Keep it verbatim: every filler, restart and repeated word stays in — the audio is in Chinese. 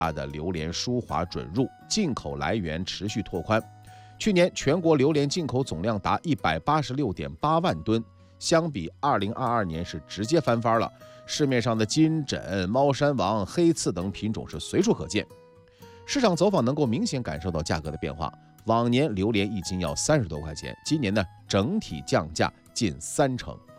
大的榴莲输华准入，进口来源持续拓宽。去年全国榴莲进口总量达一百八十六点八万吨，相比二零二二年是直接翻番了。市面上的金枕、猫山王、黑刺等品种是随处可见。市场走访能够明显感受到价格的变化，往年榴莲一斤要三十多块钱，今年呢整体降价近三成。